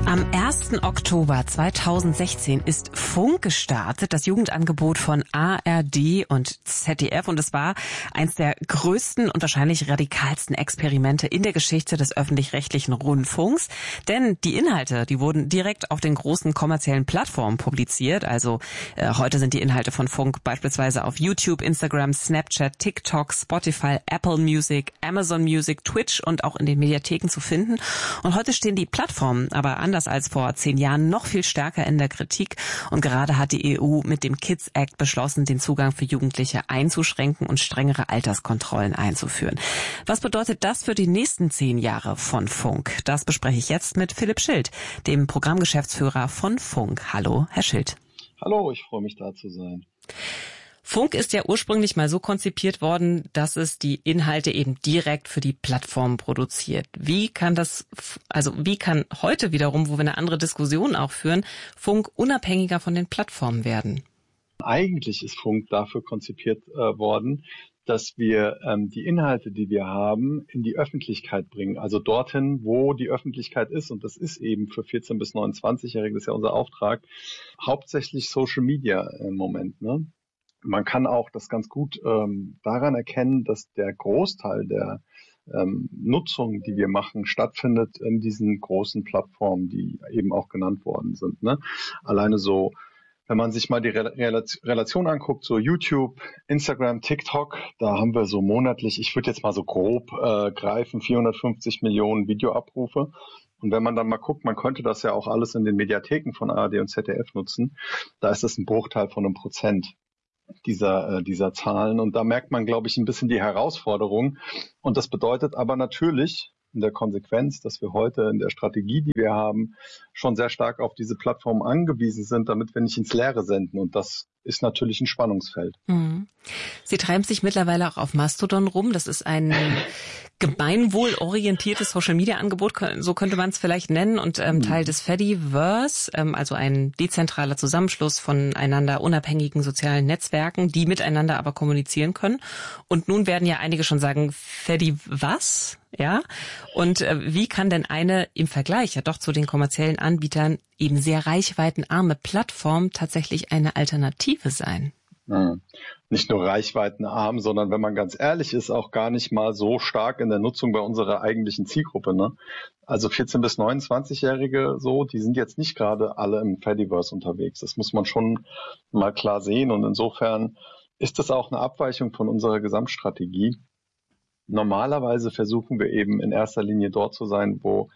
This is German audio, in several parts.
Am 1. Oktober 2016 ist Funk gestartet, das Jugendangebot von ARD und ZDF. Und es war eins der größten und wahrscheinlich radikalsten Experimente in der Geschichte des öffentlich-rechtlichen Rundfunks. Denn die Inhalte, die wurden direkt auf den großen kommerziellen Plattformen publiziert. Also heute sind die Inhalte von Funk beispielsweise auf YouTube, Instagram, Snapchat, TikTok, Spotify, Apple Music, Amazon Music, Twitch und auch in den Mediatheken zu finden. Und heute stehen die Plattformen aber anders als vor 10 Jahren noch viel stärker in der Kritik. Und gerade hat die EU mit dem Kids Act beschlossen, den Zugang für Jugendliche einzuschränken und strengere Alterskontrollen einzuführen. Was bedeutet das für die nächsten 10 Jahre von Funk? Das bespreche ich jetzt mit Philipp Schild, dem Programmgeschäftsführer von Funk. Hallo, Herr Schild. Hallo, ich freue mich, da zu sein. Funk ist ja ursprünglich mal so konzipiert worden, dass es die Inhalte eben direkt für die Plattform produziert. Wie kann heute wiederum, wo wir eine andere Diskussion auch führen, Funk unabhängiger von den Plattformen werden? Eigentlich ist Funk dafür konzipiert worden, dass wir die Inhalte, die wir haben, in die Öffentlichkeit bringen. Also dorthin, wo die Öffentlichkeit ist. Und das ist eben für 14- bis 29-Jährige, das ist ja unser Auftrag, hauptsächlich Social Media im Moment, ne? Man kann auch das ganz gut daran erkennen, dass der Großteil der Nutzung, die wir machen, stattfindet in diesen großen Plattformen, die eben auch genannt worden sind, ne? Alleine so, wenn man sich mal die Relation anguckt, so YouTube, Instagram, TikTok, da haben wir so monatlich, ich würde jetzt mal so grob greifen, 450 Millionen Videoabrufe. Und wenn man dann mal guckt, man könnte das ja auch alles in den Mediatheken von ARD und ZDF nutzen, da ist das ein Bruchteil von 1% dieser Zahlen. Und da merkt man, glaube ich, ein bisschen die Herausforderung. Und das bedeutet aber natürlich in der Konsequenz, dass wir heute in der Strategie, die wir haben, schon sehr stark auf diese Plattform angewiesen sind, damit wir nicht ins Leere senden. Und das ist natürlich ein Spannungsfeld. Mhm. Sie treiben sich mittlerweile auch auf Mastodon rum. Das ist ein gemeinwohlorientiertes Social-Media-Angebot, so könnte man es vielleicht nennen, und Teil des Fediverse, also ein dezentraler Zusammenschluss von einander unabhängigen sozialen Netzwerken, die miteinander aber kommunizieren können. Und nun werden ja einige schon sagen, Fedi was? Ja? Und wie kann denn eine im Vergleich ja doch zu den kommerziellen Anbietern eben sehr reichweitenarme Plattform tatsächlich eine Alternative sein? Nicht nur reichweitenarm, sondern wenn man ganz ehrlich ist, auch gar nicht mal so stark in der Nutzung bei unserer eigentlichen Zielgruppe, ne? Also 14- bis 29-Jährige so, die sind jetzt nicht gerade alle im Fediverse unterwegs. Das muss man schon mal klar sehen. Und insofern ist das auch eine Abweichung von unserer Gesamtstrategie. Normalerweise versuchen wir eben in erster Linie dort zu sein, wo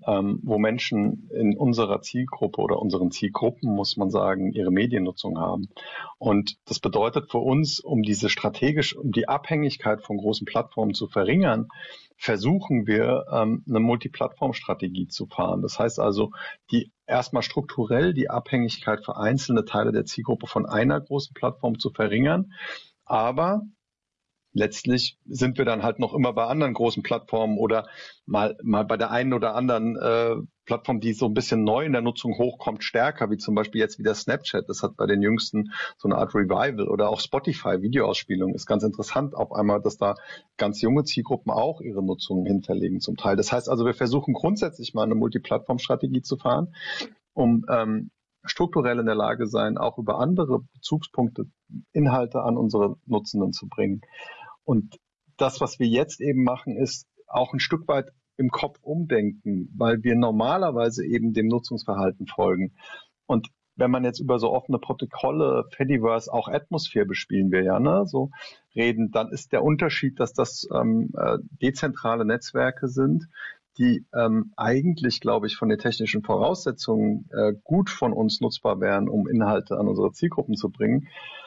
Menschen in unserer Zielgruppe oder unseren Zielgruppen, muss man sagen, ihre Mediennutzung haben. Und das bedeutet für uns, um die Abhängigkeit von großen Plattformen zu verringern, versuchen wir, eine Multiplattform-Strategie zu fahren. Das heißt also, erstmal strukturell die Abhängigkeit für einzelne Teile der Zielgruppe von einer großen Plattform zu verringern, aber letztlich sind wir dann halt noch immer bei anderen großen Plattformen oder mal bei der einen oder anderen Plattform, die so ein bisschen neu in der Nutzung hochkommt, stärker, wie zum Beispiel jetzt wieder Snapchat. Das hat bei den Jüngsten so eine Art Revival, oder auch Spotify, Videoausspielung. Ist ganz interessant auf einmal, dass da ganz junge Zielgruppen auch ihre Nutzung hinterlegen zum Teil. Das heißt also, wir versuchen grundsätzlich mal eine Multiplattform-Strategie zu fahren, um strukturell in der Lage sein, auch über andere Bezugspunkte Inhalte an unsere Nutzenden zu bringen. Und das, was wir jetzt eben machen, ist auch ein Stück weit im Kopf umdenken, weil wir normalerweise eben dem Nutzungsverhalten folgen. Und wenn man jetzt über so offene Protokolle, Fediverse, auch Atmosphere bespielen wir ja, ne, so reden, dann ist der Unterschied, dass das dezentrale Netzwerke sind, die eigentlich, glaube ich, von den technischen Voraussetzungen gut von uns nutzbar wären, um Inhalte an unsere Zielgruppen zu bringen,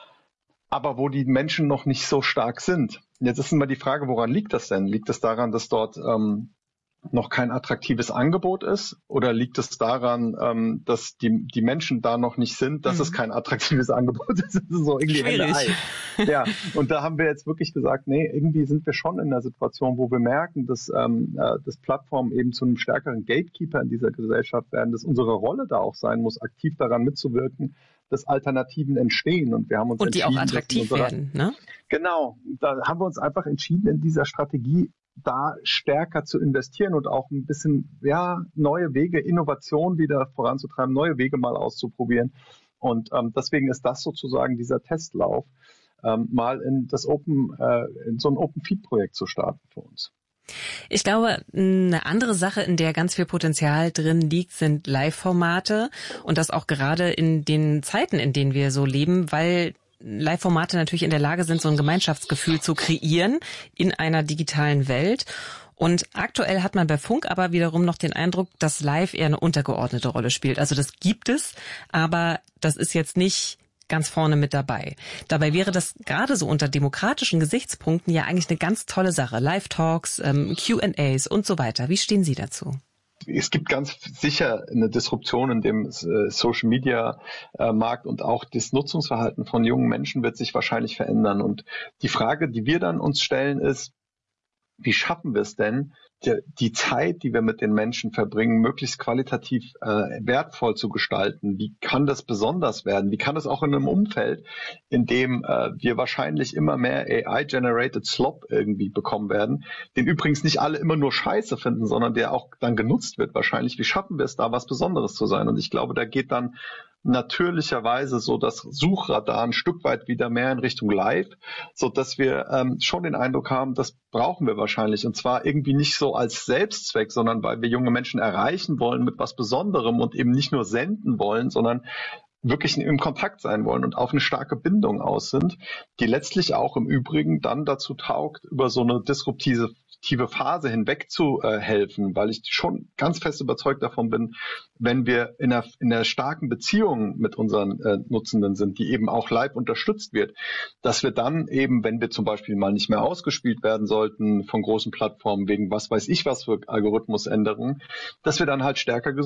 aber wo die Menschen noch nicht so stark sind. Jetzt ist immer die Frage, woran liegt das denn? Liegt es daran, dass dort noch kein attraktives Angebot ist? Oder liegt es daran, dass die Menschen da noch nicht sind, dass es kein attraktives Angebot ist? Das ist so irgendwie Henne-Ei. Ja, und da haben wir jetzt wirklich gesagt, nee, irgendwie sind wir schon in der Situation, wo wir merken, dass Plattformen eben zu einem stärkeren Gatekeeper in dieser Gesellschaft werden, dass unsere Rolle da auch sein muss, aktiv daran mitzuwirken, dass Alternativen entstehen. Und wir haben uns und die auch attraktiv werden, ne? Genau. Da haben wir uns einfach entschieden, in dieser Strategie da stärker zu investieren und auch ein bisschen, neue Wege, Innovation wieder voranzutreiben, neue Wege mal auszuprobieren. Und deswegen ist das sozusagen dieser Testlauf, mal in so ein Open Feed Projekt zu starten für uns. Ich glaube, eine andere Sache, in der ganz viel Potenzial drin liegt, sind Live-Formate und das auch gerade in den Zeiten, in denen wir so leben, weil Live-Formate natürlich in der Lage sind, so ein Gemeinschaftsgefühl zu kreieren in einer digitalen Welt. Und aktuell hat man bei Funk aber wiederum noch den Eindruck, dass Live eher eine untergeordnete Rolle spielt. Also das gibt es, aber das ist jetzt nicht ganz vorne mit dabei. Dabei wäre das gerade so unter demokratischen Gesichtspunkten ja eigentlich eine ganz tolle Sache. Live-Talks, Q&As und so weiter. Wie stehen Sie dazu? Es gibt ganz sicher eine Disruption in dem Social-Media-Markt und auch das Nutzungsverhalten von jungen Menschen wird sich wahrscheinlich verändern. Und die Frage, die wir dann uns stellen, ist, wie schaffen wir es denn, die Zeit, die wir mit den Menschen verbringen, möglichst qualitativ wertvoll zu gestalten? Wie kann das besonders werden? Wie kann das auch in einem Umfeld, in dem wir wahrscheinlich immer mehr AI-generated Slop irgendwie bekommen werden, den übrigens nicht alle immer nur scheiße finden, sondern der auch dann genutzt wird wahrscheinlich. Wie schaffen wir es da, was Besonderes zu sein? Und ich glaube, da geht dann natürlicherweise so das Suchradar ein Stück weit wieder mehr in Richtung Live, so dass wir schon den Eindruck haben, das brauchen wir wahrscheinlich und zwar irgendwie nicht so als Selbstzweck, sondern weil wir junge Menschen erreichen wollen mit was Besonderem und eben nicht nur senden wollen, sondern wirklich im Kontakt sein wollen und auf eine starke Bindung aus sind, die letztlich auch im Übrigen dann dazu taugt, über so eine disruptive Phase hinweg zu helfen, weil ich schon ganz fest überzeugt davon bin, wenn wir in einer starken Beziehung mit unseren Nutzenden sind, die eben auch live unterstützt wird, dass wir dann eben, wenn wir zum Beispiel mal nicht mehr ausgespielt werden sollten von großen Plattformen wegen was weiß ich was für Algorithmusänderungen, dass wir dann halt stärker